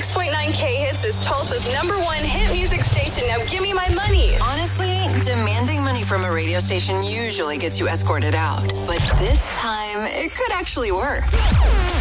96.9 K-Hits is Tulsa's #1 hit music station. Now give me my money. Honestly, demanding money from a radio station usually gets you escorted out. But this time, it could actually work.